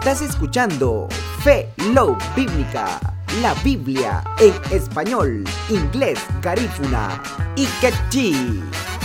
Estás escuchando Fe, Love Bíblica, la Biblia en español, inglés, garífuna y quechí.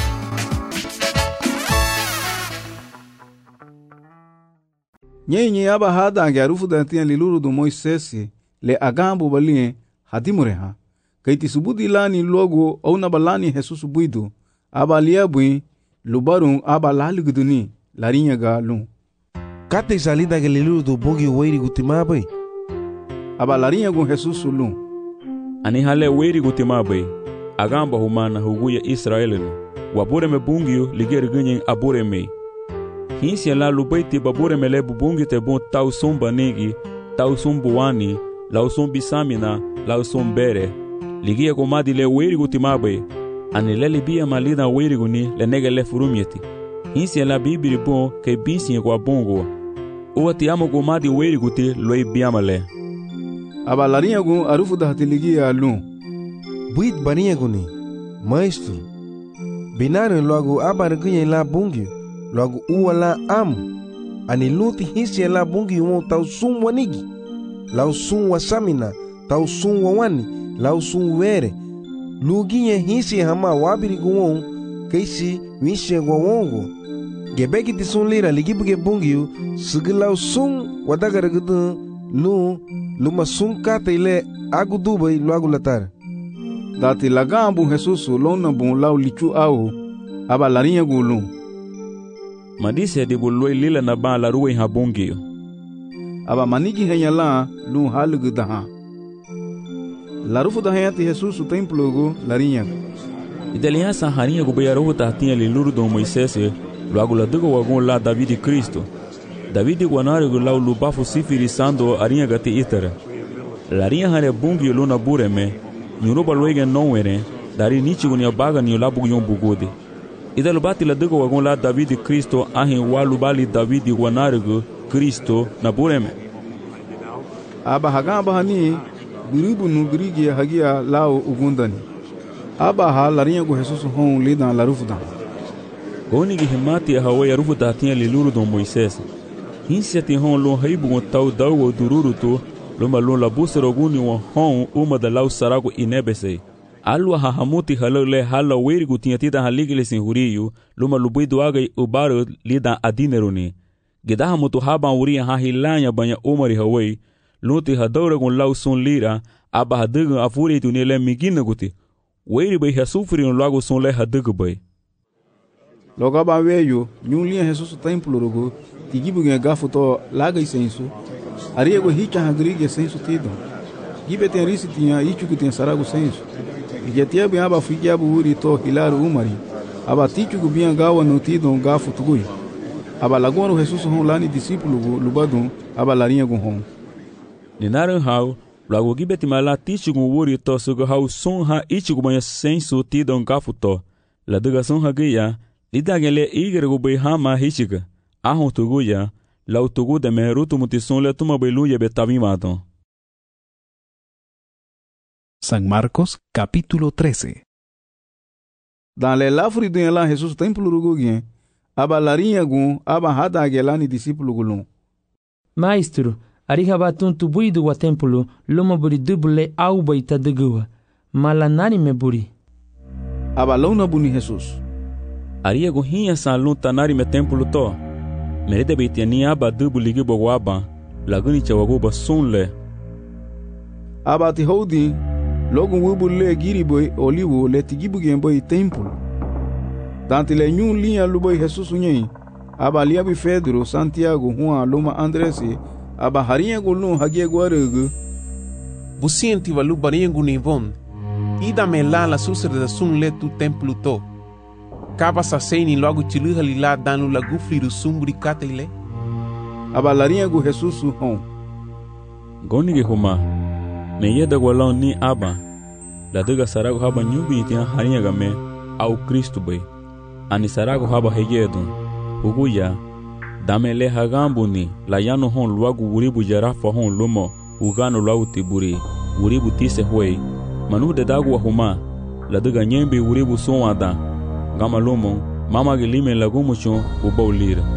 Nyenye aba hada ange arufu dantian liluru do Moisés le agambo balie hadimureha. Kaiti subudi lani logo au na balani Jesus buidu aba liabui lubarun aba laliguduni larinya galun. Kate salida ke liluru do bogi weiri gutimabai. Aba larinya gun Jesus lun. Ani hale weiri gutimabai. Agamba humana huguya Israelinu. Wabure me bungio ligeri gunyen abure me. Hinsia la lubaiti babure mele bubungi te bon tau somba negi, tau sombuani, lau sombi samina, lau sombere. Ligia komadi le weirigu timabe, ane le libia malida weirigu ni le nege le furumieti. Hinsia la bibiri bon ke binsi kwa bongo. Uwa ti amo komadi weirigu ti loi biamale. Aba larinha gun arufu da hatiligia lun. Buit barinha guni, maestro. Binarin logo abar gunye la bungi. Logo uala am ani luti hisi la bungi won tau sum wanigi lau sum wasamina tau sum wani lau sum were luginye hisi hama wabiri guwon keisi wishe gwongo gebeki tisun lira ligibuge bungi sigilau sum wadagara gudu luma sum kata ile agudubai logo latar dati lagambu Jesus lona bun lau lichu au aba larinha gulun. Madise de boloi lila na ba la ruwe habongio. Aba manigi henya la lu halugu daha. La rufu da henya ti Jesus o templo go larinha. Idelia sa harinha go beya roho tahtinha li luru do Moisés, logo la dugo wagon la David Cristo. David guanare go la lu bafo sifiri sando arinha gati itara. Larinha hare bongio luna bureme, nyuroba loega nowere, dari nichi go ni baga ni labu yon bugode. Ida lubati la dugo wagon la David Cristo ahin walubali David wanarigo Cristo na bureme. Aba hagamba hani biribu nu birigi hagia lao ugundani. Aba ha larinha go Jesus hon lida la rufuda. Goni gi himati hawa ya rufuda tinha liluru do Moisés. Hinsia ti hon lo haibu gon tau dawo dururu to loma lo la busero guni won hon uma da lau sarago inebese. Alwa hahamuti halole hala weirigu tinha tida haligile sin huriyu luma lubuidu agai ubaro lida adineruni. Gedaha mutu haban uria hahilanya banya umari hawai luti hadaura gun lau sun lira aba hadaga afuri tunile migina guti. Weiri bai hasufri un lago sun le hadaga bai. Loga ba weyo nyunlia Jesus templo rogo tigibu gen gafu to laga isensu. Ariego hicha hagrige sensu tido. Gibe ten risi tinha ichuku ten sarago sensu. Igetia bem aba figia buuri to hilaru umari. Aba tichu gubian gawa no tidon gafu tugui. Aba lagono Jesus hon lani discípulo lubadun aba larinha gun hon. Ninaran hau lago gibeti mala tichu gun wuri to sugo hau son ha ichu gubanya sensu tidon gafu to. La duga son ha gaya lidagele igere gubai hama hichiga. Ahon tuguya lau tugu de merutu mutison le tuma beluya betavimadon. San Marcos capítulo 13. Dans les lafri de la Jesus templo rugugien, aba larinha gun aba hada agelani discípulo gulun. Maestro, ariha batun tubuidu wa templo loma buri dubule au baita degua. Malanani me buri. Aba lona buni Jesus. Aria gun hinha san lun tanari me templo to. Merede beitiani aba dubu ligi bogwaba. Laguni chawagoba sunle. Aba ti holding logo wubu le giriboi olivo le tigibu gemboi templo. Dante le nyun linha luboi Jesus unyen. Aba liabi Pedro, Santiago, Juan, Loma Andres, aba harinha golun hagie guaregu. Busienti valu barinha gunivon. Ida me la susre da sun le tu templo to. Kaba sa seini logo tiluha lila danu la gufli do sumbri katele. Aba larinha gu Jesus hon. Goni ge homa. Me yeda gwalon ni aba. La duga sarago haba nyubi tian harinha game au Cristo bai. Ani sarago haba heyedun. Uguya dame le hagambu ni la yano hon luagu uribu jarafa hon lumo ugano luagu tiburi uribu tise huei manu de dagu wa huma la duga nyembi uribu sonwada gama lumo mama gilime lagumu chon ubaulira.